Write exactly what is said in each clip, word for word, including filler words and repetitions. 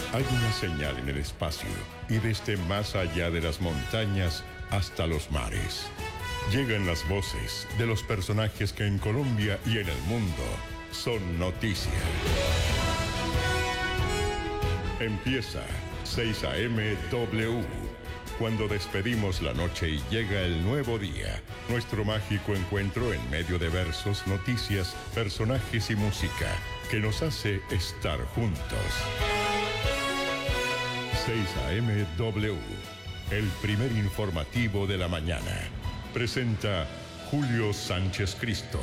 Hay una señal en el espacio y desde más allá de las montañas hasta los mares. Llegan las voces de los personajes que en Colombia y en el mundo son noticia. Empieza seis A M W. Cuando despedimos la noche y llega el nuevo día, nuestro mágico encuentro en medio de versos, noticias, personajes y música que nos hace estar juntos. seis A M W, el primer informativo de la mañana. Presenta Julio Sánchez Cristo.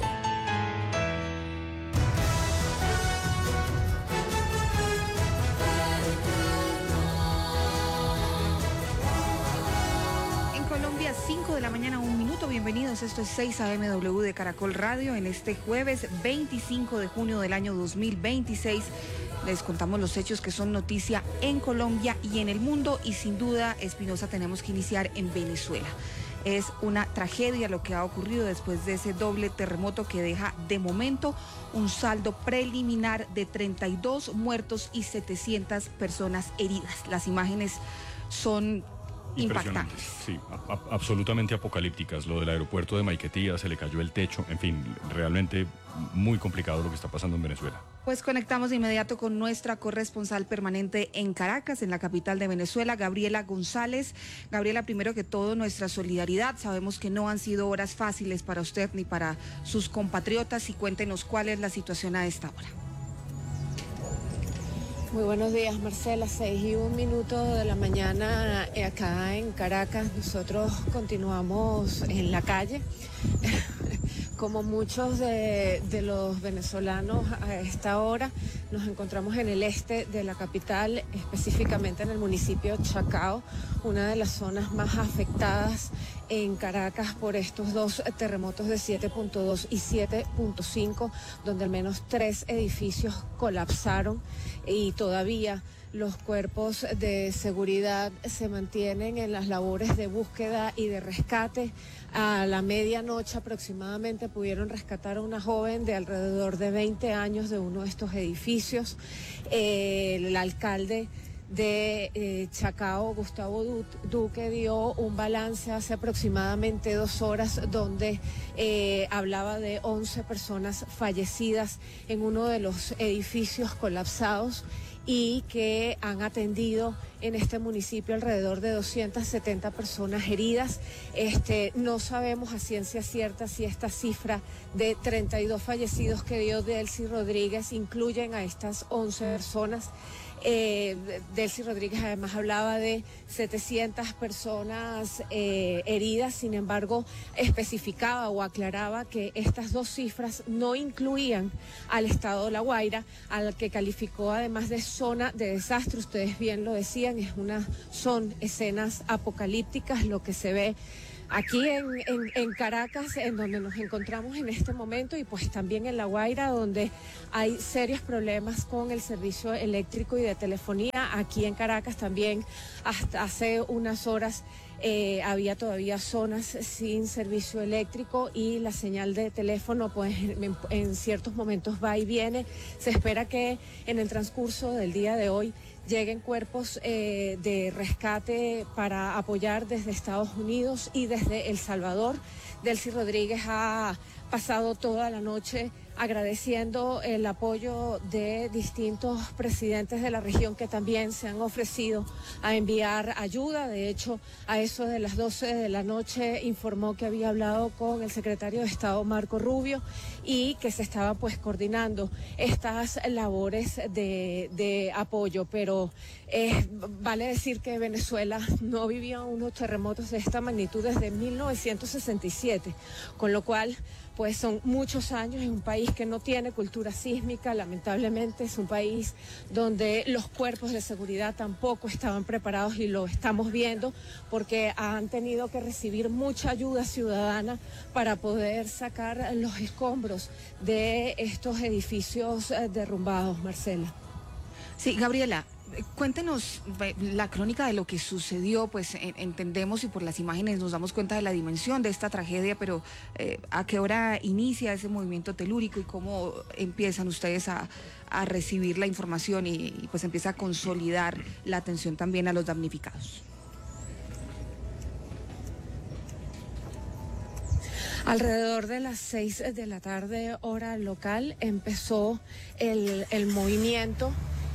cinco de la mañana, un minuto. Bienvenidos, esto es seis A M W de Caracol Radio. En este jueves veinticinco de junio del año dos mil veintiséis les contamos los hechos que son noticia en Colombia y en el mundo. Y sin duda, Espinosa, tenemos que iniciar en Venezuela. Es una tragedia lo que ha ocurrido después de ese doble terremoto que deja de momento un saldo preliminar de treinta y dos muertos y setecientas personas heridas. Las imágenes son impactantes. Sí, a, a, absolutamente apocalípticas. Lo del aeropuerto de Maiquetía, se le cayó el techo, en fin, realmente muy complicado lo que está pasando en Venezuela. Pues conectamos de inmediato con nuestra corresponsal permanente en Caracas, en la capital de Venezuela, Gabriela González. Gabriela, primero que todo, nuestra solidaridad. Sabemos que no han sido horas fáciles para usted ni para sus compatriotas, y cuéntenos cuál es la situación a esta hora. Muy buenos días, Marcela. Seis y un minuto de la mañana eh, acá en Caracas. Nosotros continuamos en la calle. Como muchos de, de los venezolanos a esta hora, nos encontramos en el este de la capital, específicamente en el municipio Chacao, una de las zonas más afectadas en Caracas por estos dos terremotos de siete punto dos y siete punto cinco, donde al menos tres edificios colapsaron y todavía los cuerpos de seguridad se mantienen en las labores de búsqueda y de rescate. A la medianoche aproximadamente pudieron rescatar a una joven de alrededor de veinte años de uno de estos edificios. Eh, el alcalde de eh, Chacao, Gustavo du Duque, dio un balance hace aproximadamente dos horas donde eh, hablaba de once personas fallecidas en uno de los edificios colapsados y que han atendido en este municipio alrededor de doscientas setenta personas heridas. Este, no sabemos a ciencia cierta si esta cifra de treinta y dos fallecidos que dio Delcy Rodríguez incluyen a estas once personas. Eh, Delcy Rodríguez además hablaba de setecientas personas eh, heridas, sin embargo especificaba o aclaraba que estas dos cifras no incluían al estado de La Guaira, al que calificó además de zona de desastre. Ustedes bien lo decían, es una, son escenas apocalípticas lo que se ve aquí en, en, en Caracas, en donde nos encontramos en este momento, y pues también en La Guaira, donde hay serios problemas con el servicio eléctrico y de telefonía. Aquí en Caracas también hasta hace unas horas eh, había todavía zonas sin servicio eléctrico y la señal de teléfono pues en, en ciertos momentos va y viene. Se espera que en el transcurso del día de hoy lleguen cuerpos eh, de rescate para apoyar desde Estados Unidos y desde El Salvador. Delcy Rodríguez ha pasado toda la noche agradeciendo el apoyo de distintos presidentes de la región que también se han ofrecido a enviar ayuda. De hecho, a eso de las doce de la noche informó que había hablado con el secretario de Estado Marco Rubio y que se estaba pues coordinando estas labores de, de apoyo. Pero eh, vale decir que Venezuela no vivía unos terremotos de esta magnitud desde mil novecientos sesenta y siete, con lo cual pues son muchos años. Es un país que no tiene cultura sísmica, lamentablemente. Es un país donde los cuerpos de seguridad tampoco estaban preparados, y lo estamos viendo porque han tenido que recibir mucha ayuda ciudadana para poder sacar los escombros de estos edificios derrumbados, Marcela. Sí, Gabriela, cuéntenos la crónica de lo que sucedió, pues en, entendemos y por las imágenes nos damos cuenta de la dimensión de esta tragedia, pero eh, ¿a qué hora inicia ese movimiento telúrico y cómo empiezan ustedes a, a recibir la información y, y pues empieza a consolidar la atención también a los damnificados? Alrededor de las seis de la tarde, hora local, empezó el, el movimiento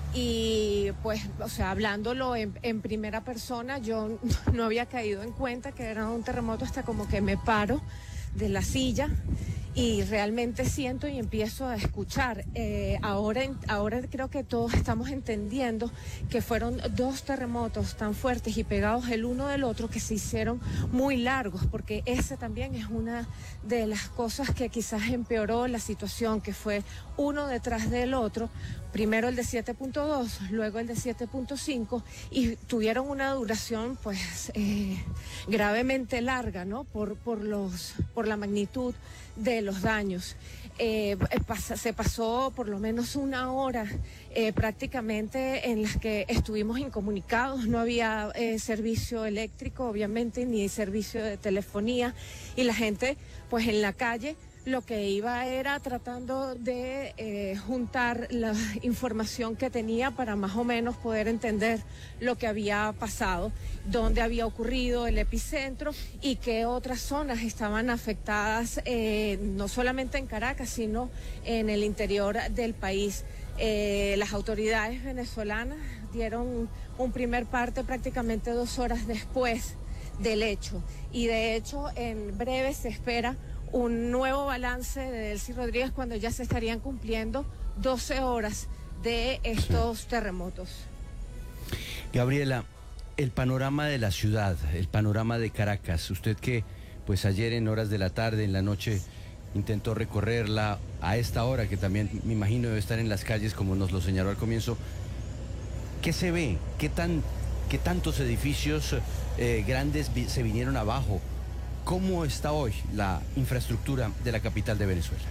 y pues, o sea, hablándolo en, en primera persona, yo no había caído en cuenta que era un terremoto hasta como que me paro de la silla y realmente siento y empiezo a escuchar. Eh, ahora, ahora creo que todos estamos entendiendo que fueron dos terremotos tan fuertes y pegados el uno del otro que se hicieron muy largos, porque ese también es una de las cosas que quizás empeoró la situación, que fue uno detrás del otro. Primero el de siete punto dos, luego el de siete punto cinco y tuvieron una duración pues eh, gravemente larga, ¿no? Por, por, los, por la magnitud de los daños. Eh, pasa, se pasó por lo menos una hora eh, prácticamente en las que estuvimos incomunicados, no había eh, servicio eléctrico obviamente ni servicio de telefonía y la gente pues en la calle lo que iba era tratando de eh, juntar la información que tenía para más o menos poder entender lo que había pasado, dónde había ocurrido el epicentro y qué otras zonas estaban afectadas, eh, no solamente en Caracas, sino en el interior del país. Eh, las autoridades venezolanas dieron un primer parte prácticamente dos horas después del hecho y de hecho en breve se espera un nuevo balance de Delcy Rodríguez cuando ya se estarían cumpliendo doce horas de estos terremotos. Gabriela, el panorama de la ciudad, el panorama de Caracas, usted que pues ayer en horas de la tarde, en la noche, intentó recorrerla a esta hora, que también me imagino debe estar en las calles como nos lo señaló al comienzo, ¿qué se ve? ¿Qué, tan, qué tantos edificios eh, grandes vi- se vinieron abajo? ¿Cómo está hoy la infraestructura de la capital de Venezuela?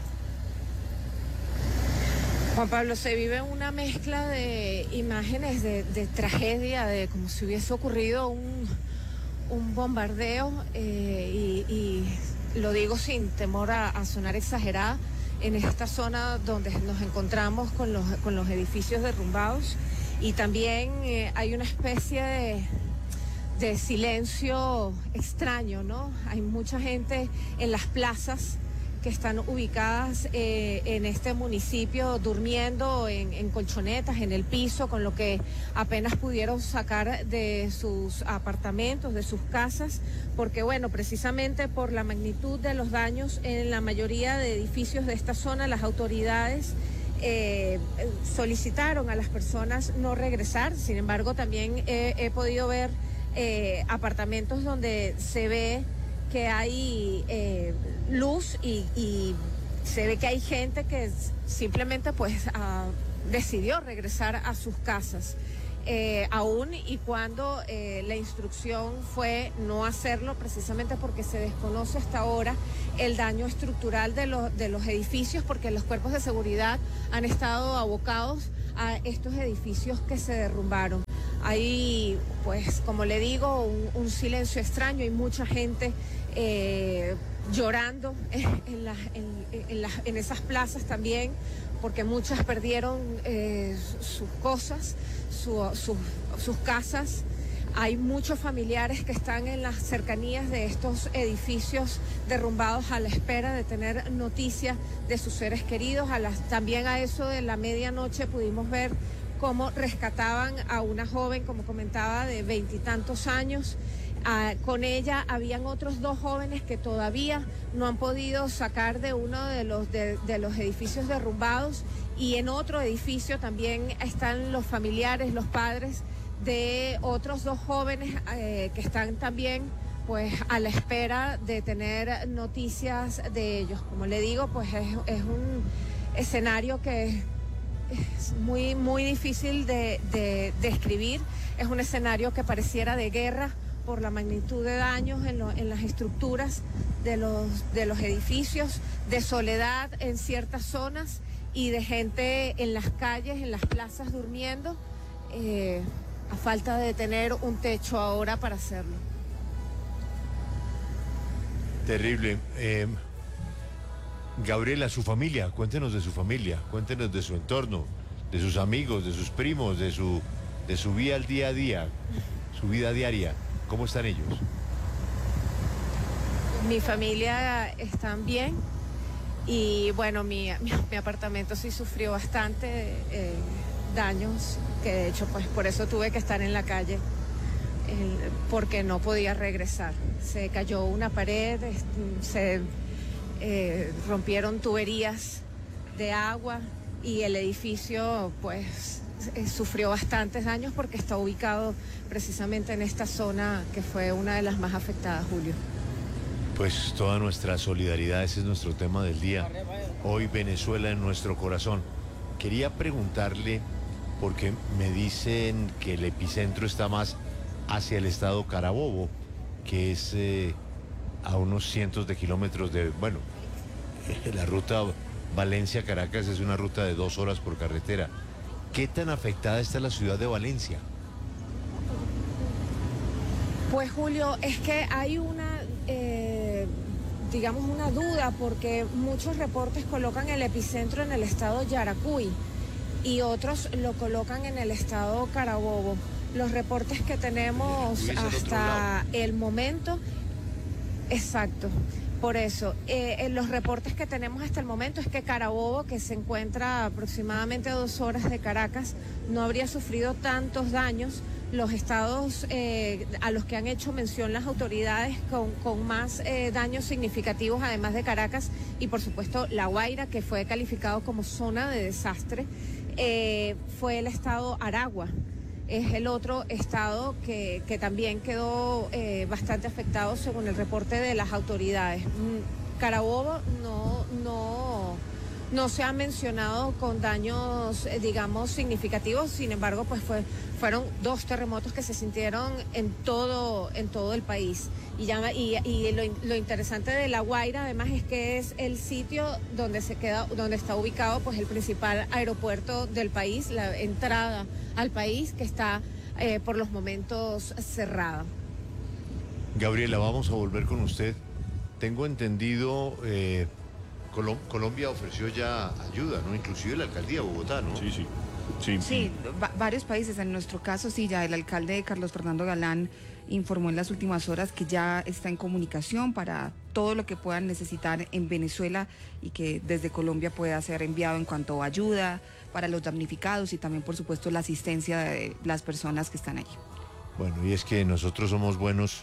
Juan Pablo, se vive una mezcla de imágenes de, de tragedia, de como si hubiese ocurrido un, un bombardeo, eh, y, y lo digo sin temor a, a sonar exagerada, en esta zona donde nos encontramos con los, con los edificios derrumbados y también eh, hay una especie de... de silencio extraño, ¿no? Hay mucha gente en las plazas que están ubicadas eh, en este municipio durmiendo en, en colchonetas, en el piso, con lo que apenas pudieron sacar de sus apartamentos, de sus casas, porque bueno, precisamente por la magnitud de los daños en la mayoría de edificios de esta zona, las autoridades eh, solicitaron a las personas no regresar. Sin embargo, también he, he podido ver Eh, apartamentos donde se ve que hay eh, luz y, y se ve que hay gente que simplemente pues uh, decidió regresar a sus casas, eh, aún y cuando eh, la instrucción fue no hacerlo precisamente porque se desconoce hasta ahora el daño estructural de los, de los edificios, porque los cuerpos de seguridad han estado abocados a estos edificios que se derrumbaron. Hay, pues, como le digo, un, un silencio extraño, hay mucha gente eh, llorando en, la, en, en, la, en esas plazas también, porque muchas perdieron eh, sus cosas, su, su, sus casas. Hay muchos familiares que están en las cercanías de estos edificios derrumbados a la espera de tener noticias de sus seres queridos. A las, también a eso de la medianoche pudimos ver cómo rescataban a una joven, como comentaba, de veintitantos años. Ah, con ella habían otros dos jóvenes que todavía no han podido sacar de uno de los, de, de los edificios derrumbados, y en otro edificio también están los familiares, los padres de otros dos jóvenes eh, que están también pues a la espera de tener noticias de ellos. Como le digo, pues es, es un escenario que es muy, muy difícil de, de, de describir. Es un escenario que pareciera de guerra por la magnitud de daños en, lo, en las estructuras de los, de los edificios, de soledad en ciertas zonas y de gente en las calles, en las plazas durmiendo. eh, a falta de tener un techo ahora para hacerlo. Terrible. Eh, Gabriela, su familia, cuéntenos de su familia, cuéntenos de su entorno, de sus amigos, de sus primos, de su, de su vida al día a día, su vida diaria. ¿Cómo están ellos? Mi familia están bien y bueno, mi, mi, mi apartamento sí sufrió bastante eh, daños, que de hecho pues por eso tuve que estar en la calle, el, porque no podía regresar. Se cayó una pared, se eh, rompieron tuberías de agua y el edificio pues eh, sufrió bastantes daños porque está ubicado precisamente en esta zona que fue una de las más afectadas, Julio. Pues toda nuestra solidaridad, ese es nuestro tema del día. Hoy Venezuela en nuestro corazón. Quería preguntarle, porque me dicen que el epicentro está más hacia el estado Carabobo, que es eh, a unos cientos de kilómetros de, bueno, la ruta Valencia-Caracas es una ruta de dos horas por carretera. ¿Qué tan afectada está la ciudad de Valencia? Pues Julio, es que hay una, eh, digamos, una duda porque muchos reportes colocan el epicentro en el estado Yaracuy y otros lo colocan en el estado Carabobo. Los reportes que tenemos hasta el momento, exacto, por eso, eh, en los reportes que tenemos hasta el momento es que Carabobo, que se encuentra aproximadamente a dos horas de Caracas, no habría sufrido tantos daños. Los estados eh, a los que han hecho mención las autoridades con, con más eh, daños significativos, además de Caracas, y por supuesto La Guaira, que fue calificado como zona de desastre, eh, fue el estado Aragua. Es el otro estado que, que también quedó eh, bastante afectado según el reporte de las autoridades. Carabobo no, no, no se ha mencionado con daños, eh, digamos, significativos, sin embargo, pues fue, fueron dos terremotos que se sintieron en todo, en todo el país. Y, ya, y, y lo, lo interesante de La Guaira, además, es que es el sitio donde se queda, donde está ubicado pues el principal aeropuerto del país, la entrada al país, que está eh, por los momentos cerrada. Gabriela, vamos a volver con usted. Tengo entendido, eh, Colom- Colombia ofreció ya ayuda, ¿no? Inclusive la alcaldía de Bogotá, ¿no? Sí, sí. Sí, Sí, va- varios países. En nuestro caso, sí, ya el alcalde Carlos Fernando Galán informó en las últimas horas que ya está en comunicación para todo lo que puedan necesitar en Venezuela y que desde Colombia pueda ser enviado en cuanto a ayuda para los damnificados y también, por supuesto, la asistencia de las personas que están allí. Bueno, y es que nosotros somos buenos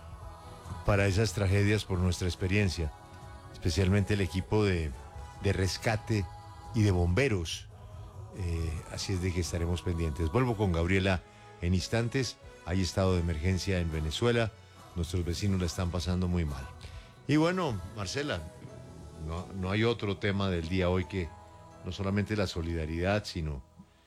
para esas tragedias por nuestra experiencia, especialmente el equipo de, de rescate y de bomberos. Eh, así es de que estaremos pendientes. Vuelvo con Gabriela en instantes. Hay estado de emergencia en Venezuela. Nuestros vecinos la están pasando muy mal. Y bueno, Marcela, no, no hay otro tema del día hoy que no solamente la solidaridad, sino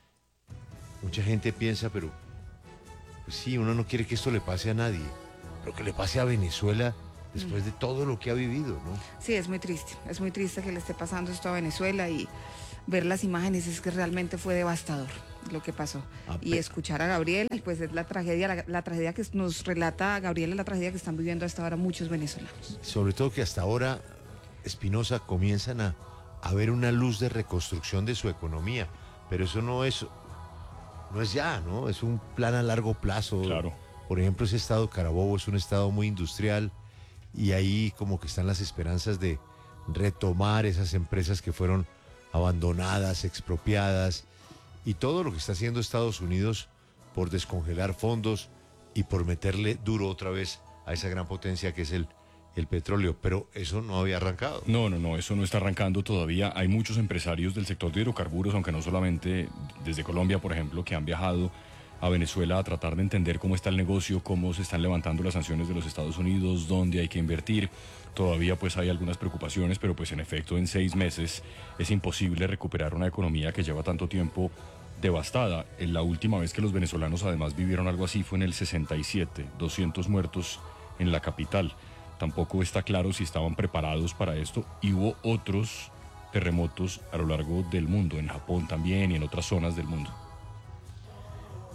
mucha gente piensa, pero pues sí, uno no quiere que esto le pase a nadie, pero que le pase a Venezuela después de todo lo que ha vivido, ¿no? Sí, es muy triste, es muy triste que le esté pasando esto a Venezuela y ver las imágenes es que realmente fue devastador lo que pasó. Ah, Y pe- escuchar a Gabriela, pues es la tragedia, la, la tragedia que nos relata Gabriela, la tragedia que están viviendo hasta ahora muchos venezolanos. Sobre todo que hasta ahora, Espinosa, comienzan a, a ver una luz de reconstrucción de su economía, pero eso no es, no es ya, ¿no? Es un plan a largo plazo. Claro. Por ejemplo, ese estado Carabobo es un estado muy industrial y ahí como que están las esperanzas de retomar esas empresas que fueron abandonadas, expropiadas, y todo lo que está haciendo Estados Unidos por descongelar fondos y por meterle duro otra vez a esa gran potencia que es el, el petróleo, pero eso no había arrancado. No, no, no, eso no está arrancando todavía. Hay muchos empresarios del sector de hidrocarburos, aunque no solamente desde Colombia, por ejemplo, que han viajado a Venezuela a tratar de entender cómo está el negocio, cómo se están levantando las sanciones de los Estados Unidos, dónde hay que invertir. Todavía pues hay algunas preocupaciones, pero pues en efecto en seis meses es imposible recuperar una economía que lleva tanto tiempo devastada. En la última vez que los venezolanos además vivieron algo así fue en el sesenta y siete, doscientos muertos en la capital. Tampoco está claro si estaban preparados para esto y hubo otros terremotos a lo largo del mundo, en Japón también y en otras zonas del mundo.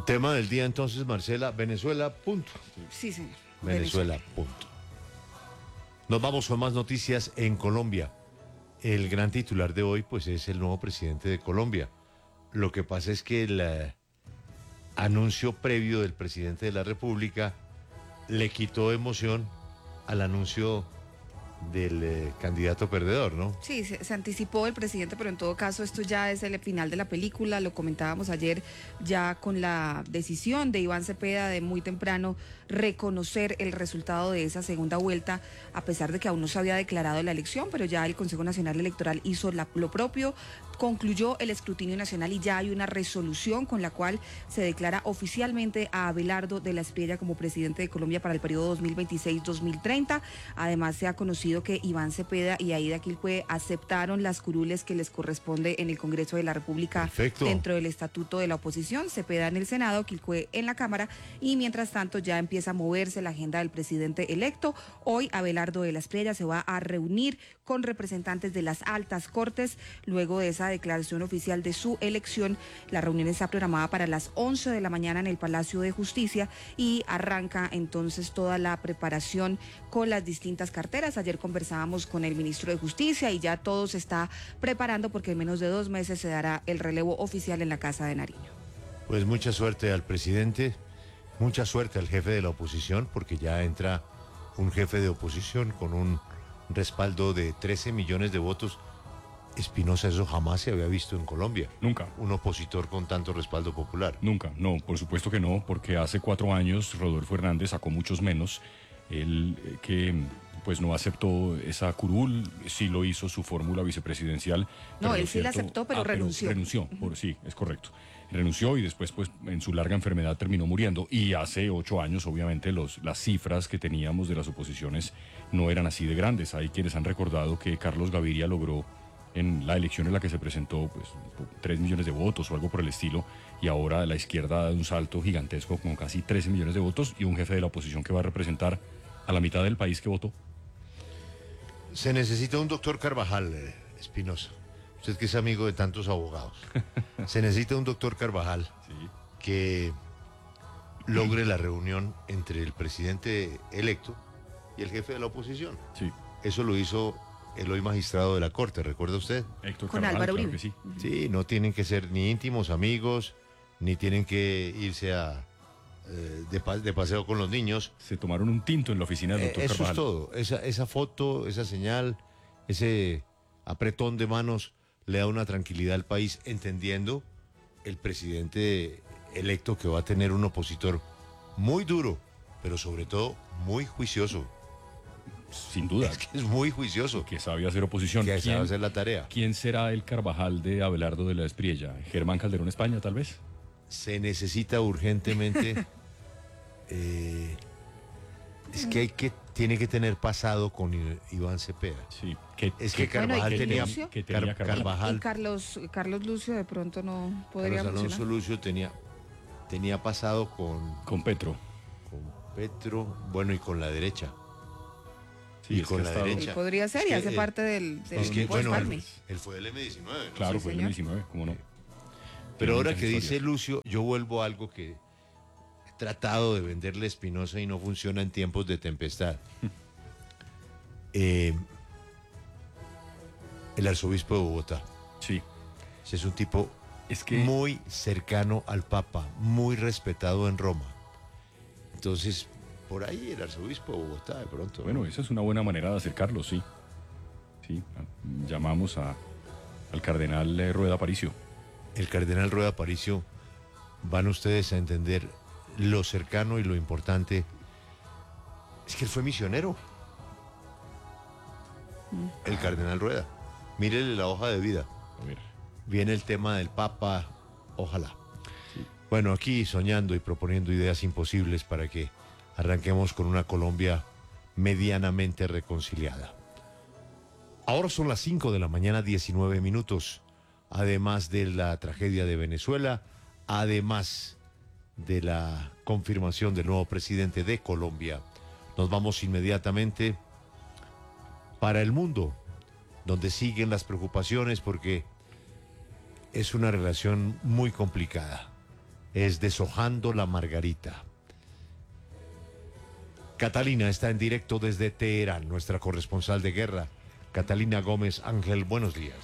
Tema del día entonces, Marcela, Venezuela, punto. Sí, señor. Venezuela, punto. Nos vamos con más noticias en Colombia. El gran titular de hoy, pues, es el nuevo presidente de Colombia. Lo que pasa es que el eh, anuncio previo del presidente de la República le quitó emoción al anuncio del eh, candidato perdedor, ¿no? Sí, se, se anticipó el presidente, pero en todo caso esto ya es el final de la película, lo comentábamos ayer ya con la decisión de Iván Cepeda de muy temprano reconocer el resultado de esa segunda vuelta, a pesar de que aún no se había declarado la elección, pero ya el Consejo Nacional Electoral hizo la, lo propio, concluyó el escrutinio nacional y ya hay una resolución con la cual se declara oficialmente a Abelardo de la Espriella como presidente de Colombia para el periodo dos mil veintiséis dos mil treinta. Además se ha conocido que Iván Cepeda y Aida Quilpué aceptaron las curules que les corresponde en el Congreso de la República. Perfecto. Dentro del estatuto de la oposición, Cepeda en el Senado, Quilpué en la Cámara, y mientras tanto ya empieza a moverse la agenda del presidente electo. Hoy Abelardo de la Espriella se va a reunir con representantes de las altas cortes luego de esa declaración oficial de su elección. La reunión está programada para las once de la mañana en el Palacio de Justicia y arranca entonces toda la preparación con las distintas carteras. Ayer conversábamos con el ministro de Justicia y ya todo se está preparando porque en menos de dos meses se dará el relevo oficial en la Casa de Nariño. Pues mucha suerte al presidente, mucha suerte al jefe de la oposición, porque ya entra un jefe de oposición con un respaldo de trece millones de votos. Espinosa, eso jamás se había visto en Colombia. Nunca. Un opositor con tanto respaldo popular. Nunca, no, por supuesto que no, porque hace cuatro años Rodolfo Hernández sacó muchos menos. Él eh, que pues no aceptó esa curul, sí lo hizo su fórmula vicepresidencial. No, él lo sí la cierto- aceptó, pero Ah, renunció. renunció, por, sí, es correcto. Renunció y después, pues, en su larga enfermedad terminó muriendo. Y hace ocho años, obviamente, los, las cifras que teníamos de las oposiciones no eran así de grandes. Hay quienes han recordado que Carlos Gaviria logró en la elección en la que se presentó, pues, tres millones de votos o algo por el estilo, y ahora la izquierda ha dado un salto gigantesco con casi trece millones de votos y un jefe de la oposición que va a representar a la mitad del país que votó. Se necesita un doctor Carvajal, eh, Espinosa. Usted que es amigo de tantos abogados. Se necesita un doctor Carvajal Sí. que logre la reunión entre el presidente electo y el jefe de la oposición. Sí. Eso lo hizo el hoy magistrado de la Corte, ¿recuerda usted? Héctor Con Carvajal, Álvaro claro Uribe. que sí. Sí, no tienen que ser ni íntimos amigos, ni tienen que irse a eh, de, pa- de paseo con los niños. Se tomaron un tinto en la oficina del Eh, doctor eso Carvajal. es todo. Esa, esa foto, esa señal, ese apretón de manos le da una tranquilidad al país, entendiendo el presidente electo que va a tener un opositor muy duro, pero sobre todo muy juicioso. Sin duda, Es que es muy juicioso, que sabe hacer oposición. que sabe ¿Quién, hacer la tarea. quién será el Carvajal de Abelardo de la Espriella? ¿Germán Calderón España, tal vez? Se necesita urgentemente. eh, es que hay que tiene que tener pasado con I- Iván Cepeda. Sí. Que, Es que Bueno, ¿y Carvajal qué tenía, Lucio? que tenía Car- Carvajal. Carvajal, Y Carlos, Carlos Lucio de pronto no podría Carlos Alonso funcionar. Lucio tenía, tenía pasado con, Con Petro. con Petro, bueno, y con la derecha. Sí, Y es con que ha la estado- derecha. Él podría ser Es y que, hace eh, parte del, del Es que, grupo bueno, Espalme. él, él fue del eme diecinueve, ¿no? Claro, Sí, fue el señor. diecinueve, cómo no. Pero Tiene ahora muchas que dice historias. Lucio, yo vuelvo a algo que he tratado de venderle a Espinosa y no funciona en tiempos de tempestad. Eh, el arzobispo de Bogotá. Sí. Ese es un tipo Es que muy cercano al Papa, muy respetado en Roma. Entonces, por ahí el arzobispo de Bogotá, de pronto. Bueno, esa es una buena manera de acercarlo, sí. Sí, a- llamamos a, al cardenal eh, Rueda Aparicio. El cardenal Rueda Aparicio, van ustedes a entender lo cercano y lo importante. Es que él fue misionero. El cardenal Rueda. Mírele la hoja de vida. A ver, Viene el tema del Papa, ojalá. Bueno, aquí soñando y proponiendo ideas imposibles para que arranquemos con una Colombia medianamente reconciliada. Ahora son las cinco de la mañana, diecinueve minutos. Además de la tragedia de Venezuela, además de la confirmación del nuevo presidente de Colombia, nos vamos inmediatamente para el mundo, donde siguen las preocupaciones porque es una relación muy complicada es Deshojando la Margarita. Catalina está en directo desde Teherán, nuestra corresponsal de guerra. Catalina Gómez Ángel, buenos días.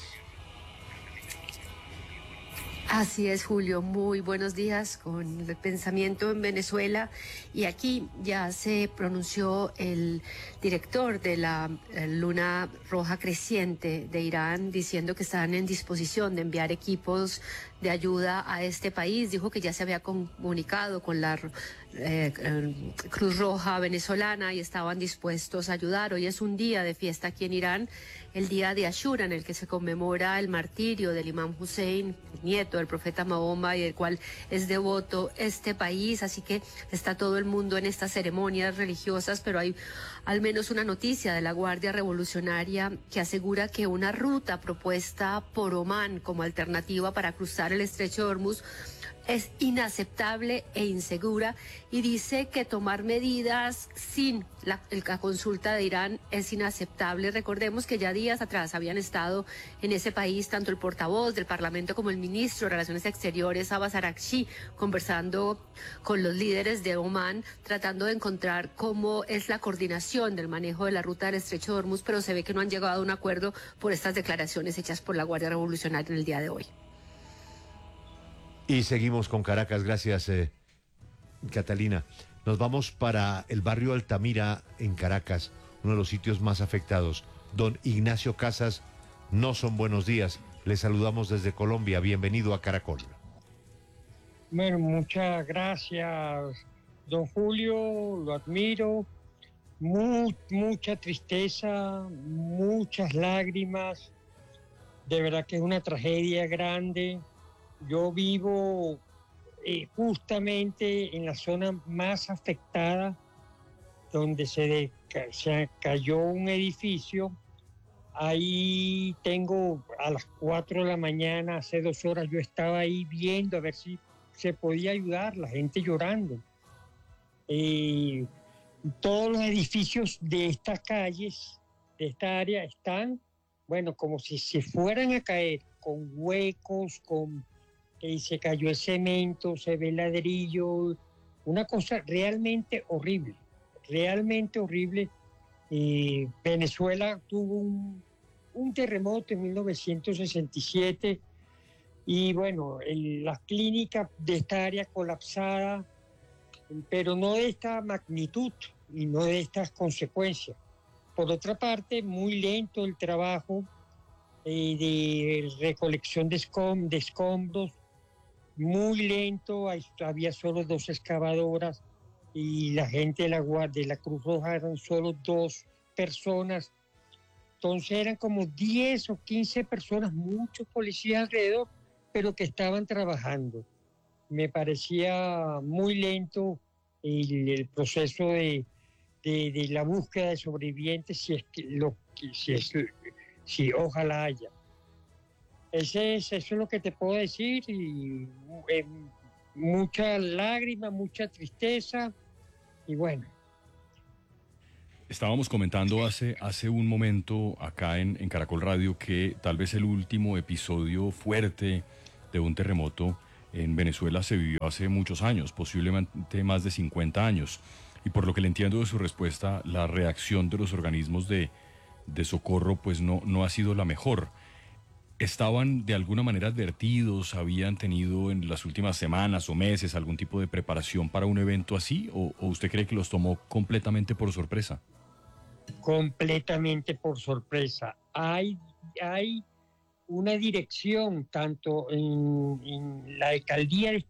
Así es, Julio, muy buenos días con el pensamiento en Venezuela. Y aquí ya se pronunció el director de la Luna Roja Creciente de Irán diciendo que están en disposición de enviar equipos de ayuda a este país. Dijo que ya se había comunicado con la eh, Cruz Roja venezolana y estaban dispuestos a ayudar. Hoy es un día de fiesta aquí en Irán, el día de Ashura, en el que se conmemora el martirio del Imam Hussein, nieto del profeta Mahoma, y del cual es devoto este país. Así que está todo el mundo en estas ceremonias religiosas, pero hay al menos una noticia de la Guardia Revolucionaria que asegura que una ruta propuesta por Omán como alternativa para cruzar el estrecho de Hormuz es inaceptable e insegura, y dice que tomar medidas sin la, la consulta de Irán es inaceptable. Recordemos que ya días atrás habían estado en ese país tanto el portavoz del Parlamento como el ministro de Relaciones Exteriores, Abbas Araghchi, conversando con los líderes de Omán, tratando de encontrar cómo es la coordinación del manejo de la ruta del estrecho de Hormuz, pero se ve que no han llegado a un acuerdo por estas declaraciones hechas por la Guardia Revolucionaria en el día de hoy. Y seguimos con Caracas, gracias eh, Catalina. Nos vamos para el barrio Altamira en Caracas, uno de los sitios más afectados. Don Ignacio Casas, no son buenos días. Le saludamos desde Colombia, bienvenido a Caracol. Bueno, muchas gracias, don Julio, lo admiro. Mu- mucha tristeza, muchas lágrimas. De verdad que es una tragedia grande. Yo vivo eh, justamente en la zona más afectada, donde se, de, se cayó un edificio. Ahí tengo a las cuatro de la mañana, hace dos horas, yo estaba ahí viendo a ver si se podía ayudar, la gente llorando. Eh, todos los edificios de estas calles, de esta área, están, bueno, como si se fueran a caer, con huecos, con... y se cayó el cemento, se ve el ladrillo, una cosa realmente horrible, realmente horrible. Eh, Venezuela tuvo un, un terremoto en mil novecientos sesenta y siete y bueno, el, la clínica de esta área colapsada, pero no de esta magnitud y no de estas consecuencias. Por otra parte, muy lento el trabajo eh, de recolección de, escom de escombros, muy lento, había solo dos excavadoras y la gente de la, de la Cruz Roja eran solo dos personas. Entonces eran como diez o quince personas, muchos policías alrededor, pero que estaban trabajando. Me parecía muy lento el, el proceso de, de, de la búsqueda de sobrevivientes, si es que lo si es si ojalá haya. Ese es, eso es lo que te puedo decir, y eh, mucha lágrima, mucha tristeza, y bueno. Estábamos comentando hace, hace un momento acá en, en Caracol Radio que tal vez el último episodio fuerte de un terremoto en Venezuela se vivió hace muchos años, posiblemente más de cincuenta años. Y por lo que le entiendo de su respuesta, la reacción de los organismos de, de socorro pues no, no ha sido la mejor. ¿Estaban de alguna manera advertidos? ¿Habían tenido en las últimas semanas o meses algún tipo de preparación para un evento así? ¿O, o usted cree que los tomó completamente por sorpresa? Completamente por sorpresa. Hay, hay una dirección, tanto en, en la alcaldía de